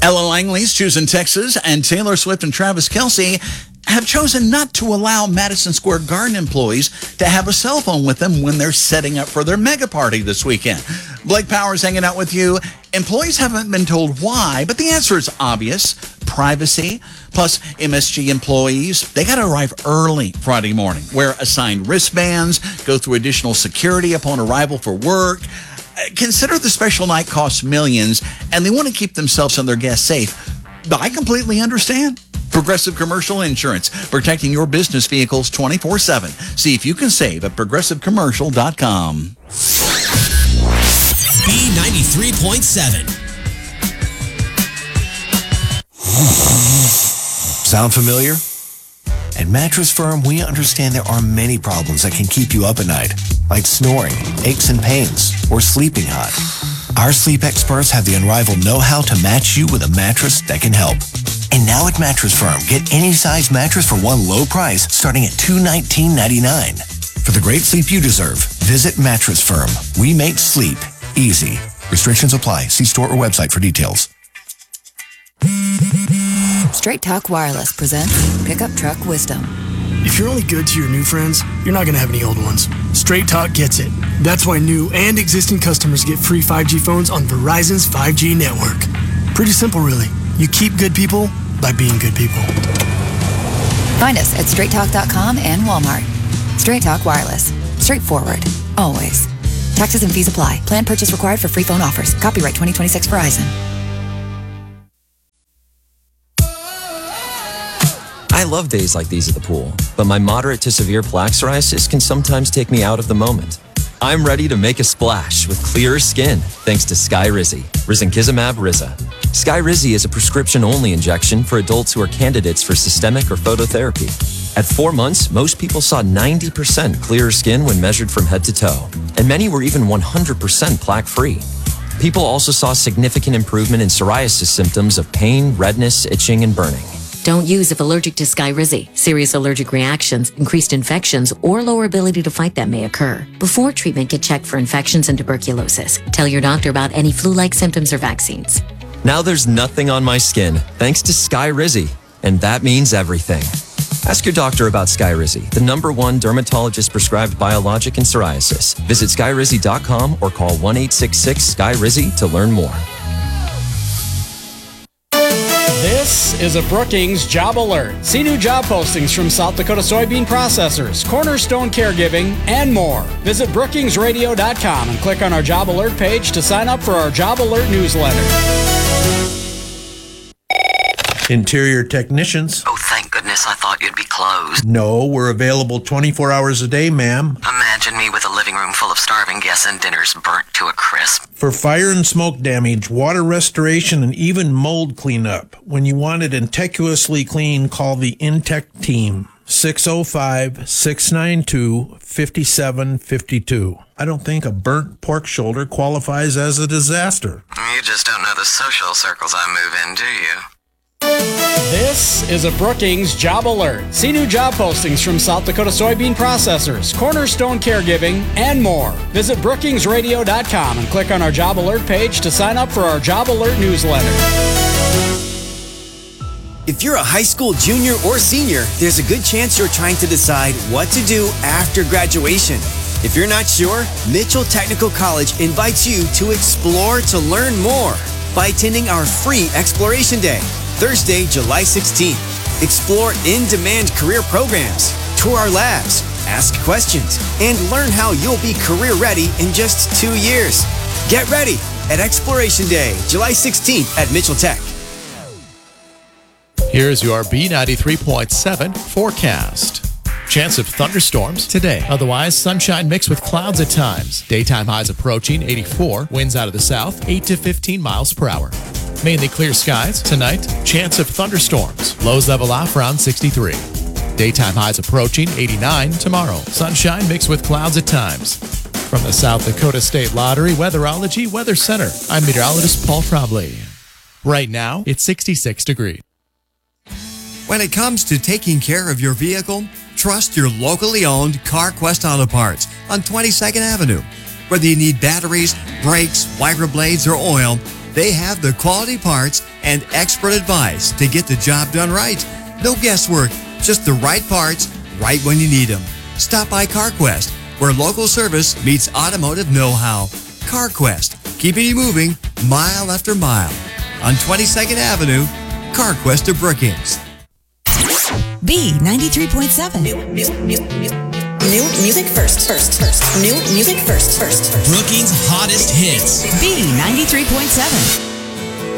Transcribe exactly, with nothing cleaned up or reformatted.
Ella Langley's choosing Texas, and Taylor Swift and Travis Kelce have chosen not to allow Madison Square Garden employees to have a cell phone with them when they're setting up for their mega party this weekend. Blake Powers hanging out with you. Employees haven't been told why, but the answer is obvious. Privacy. Plus, M S G employees, they got to arrive early Friday morning, wear assigned wristbands, go through additional security upon arrival for work. Consider the special night costs millions, and they want to keep themselves and their guests safe. But I completely understand. Progressive Commercial Insurance, protecting your business vehicles twenty-four seven. See if you can save at progressive commercial dot com. B ninety-three point seven. Sound familiar? At Mattress Firm, we understand there are many problems that can keep you up at night, like snoring, aches and pains, or sleeping hot. Our sleep experts have the unrivaled know-how to match you with a mattress that can help. And now at Mattress Firm, get any size mattress for one low price starting at two hundred nineteen dollars and ninety-nine cents. For the great sleep you deserve, visit Mattress Firm. We make sleep easy. Restrictions apply. See store or website for details. Straight Talk Wireless presents Pickup Truck Wisdom. If you're only good to your new friends, you're not going to have any old ones. Straight Talk gets it. That's why new and existing customers get free five G phones on Verizon's five G network. Pretty simple, really. You keep good people by being good people. Find us at straight talk dot com and Walmart. Straight Talk Wireless. Straightforward. Always. Taxes and fees apply. Plan purchase required for free phone offers. Copyright twenty twenty-six Verizon. I love days like these at the pool, but my moderate to severe plaque psoriasis can sometimes take me out of the moment. I'm ready to make a splash with clearer skin thanks to Skyrizi, risankizumab Riza. Skyrizi is a prescription-only injection for adults who are candidates for systemic or phototherapy. At four months, most people saw ninety percent clearer skin when measured from head to toe, and many were even one hundred percent plaque-free. People also saw significant improvement in psoriasis symptoms of pain, redness, itching, and burning. Don't use if allergic to Skyrizi. Serious allergic reactions, increased infections, or lower ability to fight them may occur. Before treatment, get checked for infections and tuberculosis. Tell your doctor about any flu-like symptoms or vaccines. Now there's nothing on my skin thanks to Skyrizi, and that means everything. Ask your doctor about Skyrizi, the number one dermatologist-prescribed biologic in psoriasis. Visit skyrizi dot com or call one eight six six Skyrizi to learn more. This is a Brookings Job Alert. See new job postings from South Dakota soybean processors, Cornerstone Caregiving, and more. Visit brookings radio dot com and click on our Job Alert page to sign up for our Job Alert newsletter. Interior technicians. Oh, thank goodness, I thought you'd be closed. No, we're available twenty-four hours a day, ma'am. Imagine me with a living room full of starving guests and dinners burnt to a crisp. For fire and smoke damage, water restoration, and even mold cleanup. When you want it intectuously clean, call the Intech team. six oh five, six nine two, five seven five two. I don't think a burnt pork shoulder qualifies as a disaster. You just don't know the social circles I move in, do you? This is a Brookings Job Alert. See new job postings from South Dakota soybean processors, Cornerstone Caregiving, and more. Visit brookings radio dot com and click on our Job Alert page to sign up for our Job Alert newsletter. If you're a high school junior or senior, there's a good chance you're trying to decide what to do after graduation. If you're not sure, Mitchell Technical College invites you to explore to learn more by attending our free Exploration Day, Thursday, July sixteenth. Explore in-demand career programs, tour our labs, ask questions, and learn how you'll be career ready in just two years. Get ready at Exploration Day, July sixteenth at Mitchell Tech. Here's your B ninety-three point seven forecast. Chance of thunderstorms today. Otherwise, sunshine mixed with clouds at times. Daytime highs approaching eighty-four. Winds out of the south, eight to fifteen miles per hour. Mainly clear skies tonight. Chance of thunderstorms. Lows level off around sixty-three. Daytime highs approaching eighty-nine tomorrow. Sunshine mixed with clouds at times. From the South Dakota State Lottery Weatherology Weather Center, I'm meteorologist Paul Trombley. Right now, it's sixty-six degrees. When it comes to taking care of your vehicle, trust your locally owned CarQuest Auto Parts on twenty-second Avenue. Whether you need batteries, brakes, wiper blades, or oil, They have the quality parts and expert advice to get the job done right. No guesswork, just the right parts, right when you need them. Stop by CarQuest, where local service meets automotive know-how. CarQuest, keeping you moving mile after mile. On twenty-second Avenue, CarQuest of Brookings. B ninety-three point seven. New, new, new, new, new music first, first, first. New music first, first, first. Brookings' hottest hits. B ninety-three point seven.